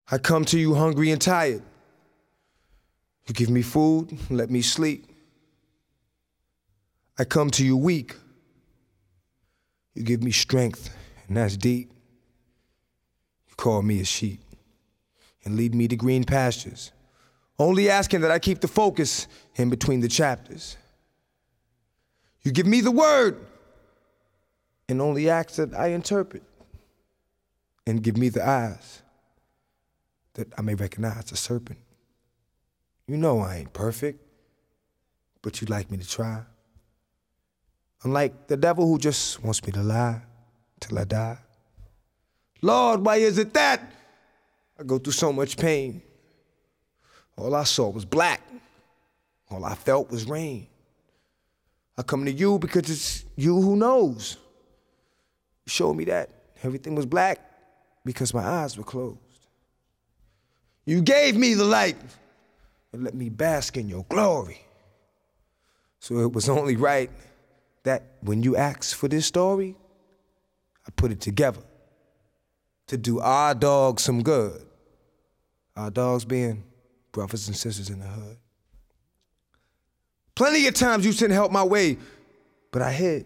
I come to you hungry and tired. You give me food, let me sleep. I come to you weak. You give me strength, and that's deep. You call me a sheep and lead me to green pastures, only asking that I keep the focus in between the chapters. You give me the word and only ask that I interpret, and give me the eyes that I may recognize the serpent. You know I ain't perfect, but you'd like me to try. Unlike the devil who just wants me to lie till I die. Lord, why is it that I go through so much pain? All I saw was black. All I felt was rain. I come to you because it's you who knows. You showed me that everything was black because my eyes were closed. You gave me the light and let me bask in your glory. So it was only right that when you asked for this story, I put it together to do our dogs some good. Our dogs being brothers and sisters in the hood. Plenty of times you sent help my way, but I hid.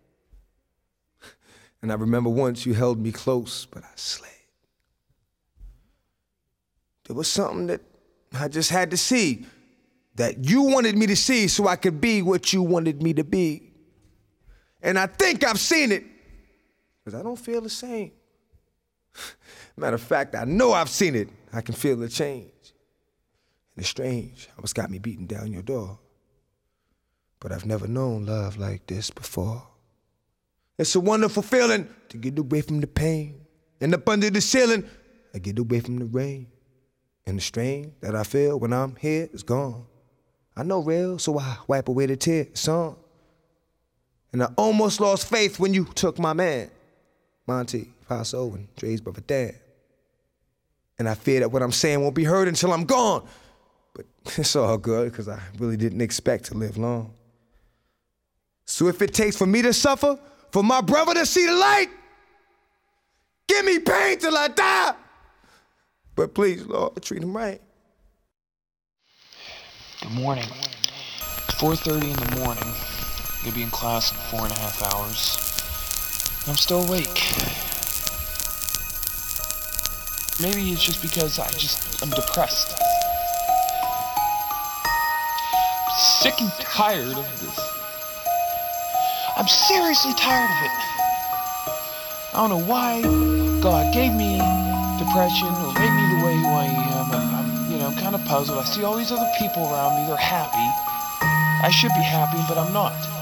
And I remember once you held me close, but I slid. There was something that I just had to see, that you wanted me to see so I could be what you wanted me to be. And I think I've seen it, because I don't feel the same. Matter of fact, I know I've seen it. I can feel the change. And it's strange how it's got me beating down your door. But I've never known love like this before. It's a wonderful feeling to get away from the pain. And up under the ceiling, I get away from the rain. And the strain that I feel when I'm here is gone. I know real, so I wipe away the tear. It's on. And I almost lost faith when you took my man, Monty, Paso, and Dre's brother Dan. And I fear that what I'm saying won't be heard until I'm gone. But it's all good, because I really didn't expect to live long. So if it takes for me to suffer, for my brother to see the light, give me pain till I die. But please, Lord, treat him right. Good morning. It's 4:30 in the morning. I'm gonna be in class in 4.5 hours. I'm still awake. Maybe it's just because I'm depressed. I'm sick and tired of this. I'm seriously tired of it. I don't know why God gave me depression or made me the way who I am. I'm kind of puzzled. I see all these other people around me. They're happy. I should be happy, but I'm not.